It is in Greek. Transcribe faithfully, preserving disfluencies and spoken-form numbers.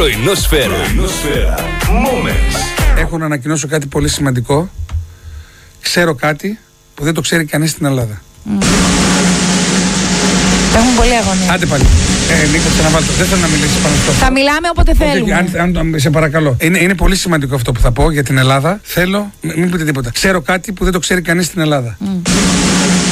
Πρωινόσφαιρα. Moments. Έχω να ανακοινώσω κάτι πολύ σημαντικό. Ξέρω κάτι που δεν το ξέρει κανείς στην Ελλάδα. Mm. Έχουμε πολύ αγωνία. Άντε πάλι. Ε, Νίκο, ξαναβάλω. Δεν θέλω να μιλήσεις πάνω στο αυτό. Θα μιλάμε όποτε θέλουμε. Αν, αν, σε παρακαλώ. Είναι, είναι πολύ σημαντικό αυτό που θα πω για την Ελλάδα. Θέλω, μην πείτε τίποτα. Ξέρω κάτι που δεν το ξέρει κανείς στην Ελλάδα. Mm.